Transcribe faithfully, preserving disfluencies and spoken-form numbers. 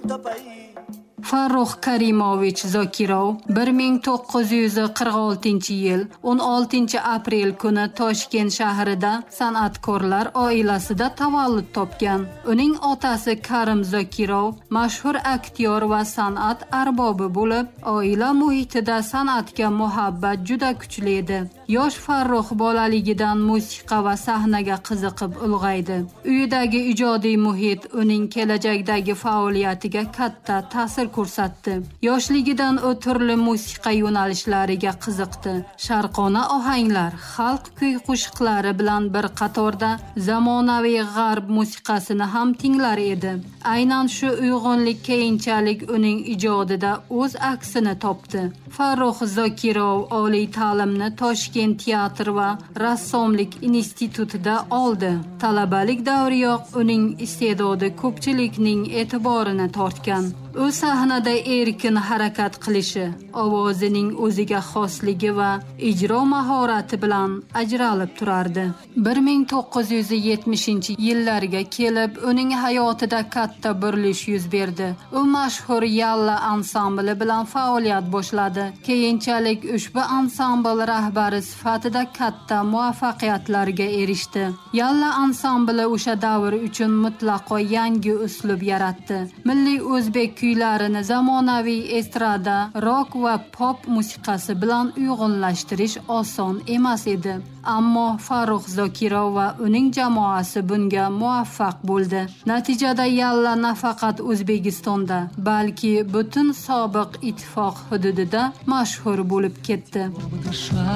Farruh Karimovich Zokirov bir ming to'qqiz yuz qirq oltinchi yil o'n oltinchi aprel kuni Toshkent shahrida san'atkorlar oilasida tavallud topgan. Uning otasi Karim Zokirov mashhur aktyor va san'at arbobi bo'lib, oila muhitida san'atga muhabbat juda kuchli edi. Yosh Farruh bolaligidan musiqa va sahnaga qiziqib ulg'aydi. Uyidagi ijodiy muhit uning kelajakdagi faoliyatiga katta ta'sir ko'rsatdi. Yoshligidan u turli musiqa yo'nalishlariga qiziqdi. Sharqona ohanglar, xalq kuy-qo'shiqlari bilan bir qatorda zamonaviy g'arb musiqasini ham tinglar edi. Aynan shu uyg'unlik keyinchalik uning ijodida o'z aksini topdi. Farruh Zokirov oliy ta'limni Toshkent teatr va rassomlik institutida oldi. Talabalik davriyoq uning iste'dodi ko'pchilikning e'tiborini tortgan. U sahnada erkin harakat qilishi, ovozining o'ziga xosligi va ijro mahorati bilan ajralib turardi. bir ming to'qqiz yuz yetmishinchi yillarga kelib uning hayotida katta burilish yuz berdi. U mashhur Yalla ansambli bilan faoliyat boshladi. Keyinchalik ushbu ansambl rahbari sifatida katta muvaffaqiyatlarga erishdi. Yalla ansambli o'sha davr uchun mutlaqo yangi uslub yaratdi. Milliy o'zbek kuylarini zamonaviy estrada, rock va pop musiqasi bilan uyg'unlashtirish oson emas edi. Ammo Farruh Zokirov va uning jamoasi bunga muvaffaq bo'ldi. Natijada Yalla nafaqat O'zbekistonda, balki butun sobiq ittifoq hududida mashhur bo'lib ketdi.